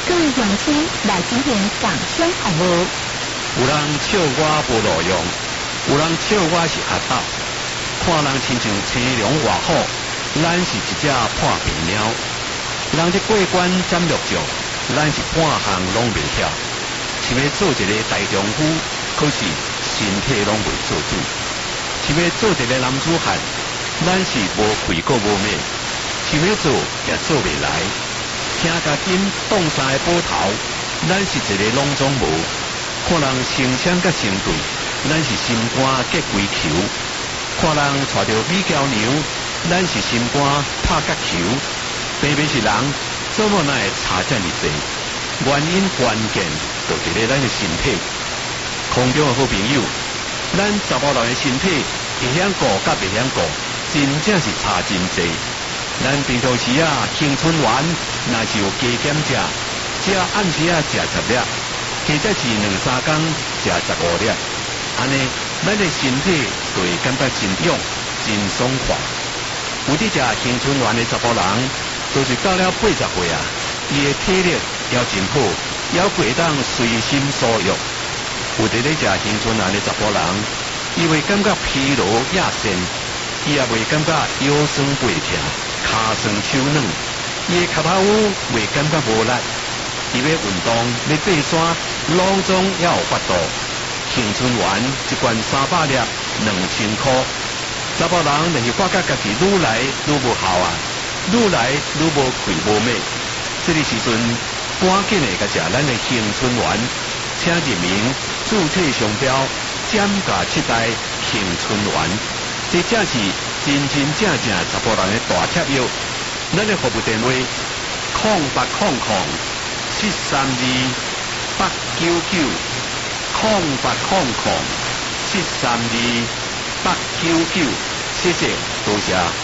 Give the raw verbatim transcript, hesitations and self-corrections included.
各位乡亲来进行掌声服务。 有人笑我无路用，有人笑我是阿斗，看人亲像青龙活虎，咱是一只破皮猫。人这过关斩六将，咱是半项拢袂晓。想要做一个大丈夫，可是身体拢袂做主；想要做一个男子汉，咱是无气骨无面；想要做也做袂来。听甲紧冻衫的宝头，咱是一个拢总无。看人成双甲成对，咱是心肝结龟球；看人带着美娇娘，咱是心肝拍甲球。偏偏是人，做某哪会差这么多？原因关键就伫咧咱的身体。空中的好朋友，咱查甫人的身体会晓顾甲袂晓顾，真正是差真济。咱平常时啊，青春丸若是有加减食，只暗时啊食十粒，或者是两三工食十五粒，安尼咱的身体就会感觉真勇、真爽快。有伫食青春丸的查甫人，就是到了八十岁啊，伊的体力也真好，也会当随心所欲。有伫咧食青春丸的查甫人，伊会感觉疲劳亚身，伊也袂感觉腰酸背痛。骹酸手软，伊的脚头袂感觉无力，伊要运动要爬山，拢总也有法度。青春丸一罐三百粒，两千块。查甫人若是发觉家己愈来愈无效啊，愈来愈无气无美，这个时阵赶紧的甲食咱的青春丸，请入名注册商标减价七代青春丸，这正是真真正正查甫人的大贴药。咱的服务电话：空八空空七三二八九九，空八空空七三二八九九。谢谢，多谢。